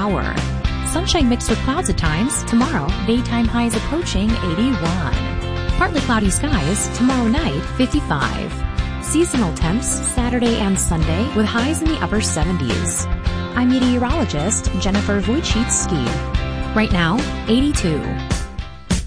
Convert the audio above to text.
hour. Sunshine mixed with clouds at times. Tomorrow, daytime highs approaching 81. Partly cloudy skies. Tomorrow night, 55. Seasonal temps Saturday and Sunday with highs in the upper 70s. I'm meteorologist Jennifer Wojcicki. Right now, 82.